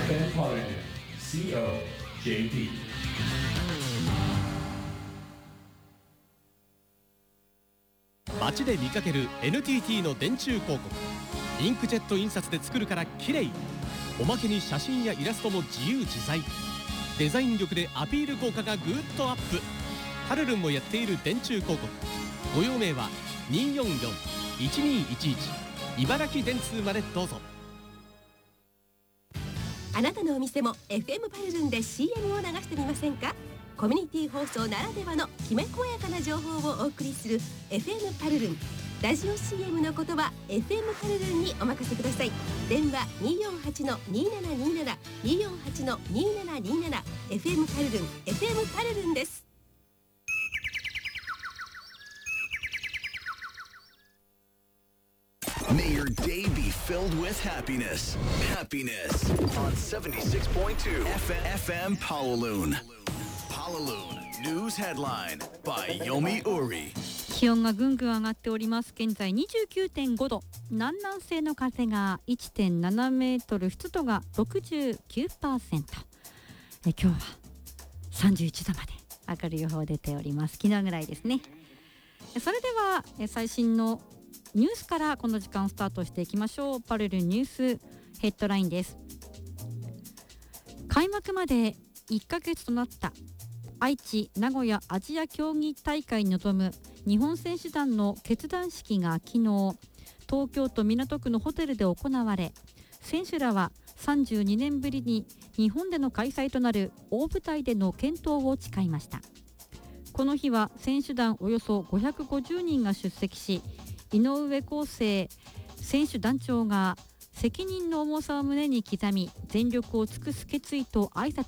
FM Paladin COJP。 街で見かける NTT の電柱広告。インクジェット印刷で作るから綺麗。おまけに写真やイラストも自由自在。デザイン力でアピール効果がぐーっとアップ。パルルンもやっている電柱広告。ご用命は 244-1211 茨城電通までどうぞ。 あなたのお店も FM パルルンで CM を流してみませんか？コミュニティ放送ならではのきめ細やかな情報をお送りする FM パルルン。ラジオ CM の言葉 FM パルルンにお任せください。電話 248-2727 248-2727 FM パルルン FM パルルンです。 May your day be filled with happiness. Happiness on 76.2 FM Pawaloon. Pawaloon News Headline by Yomi Uri。 気温がぐんぐん上がっております。現在 29.5 度、南南西の風が 1.7 メートル、湿度が 69%。今日は31度まで上がる予報出ております。昨日ぐらいですね。それでは最新のニュースからこの時間スタートしていきましょう。パルルニュースヘッドラインです。開幕まで1ヶ月となった愛知・名古屋アジア競技大会に臨む日本選手団の結団式が昨日、東京都港区のホテルで行われ、選手らは32年ぶりに日本での開催となる大舞台での健闘を誓いました。この日は選手団およそ550人が出席し、井上康生選手団長が責任の重さを胸に刻み、全力を尽くす決意と挨拶